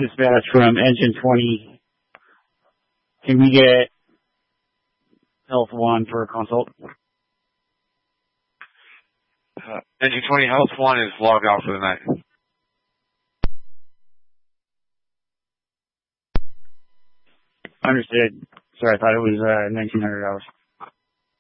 dispatch from Engine 20. Can we get Health 1 for a consult? Engine 20, Health 1 is logged out for the night. Understood. Sorry, I thought it was 1900 hours.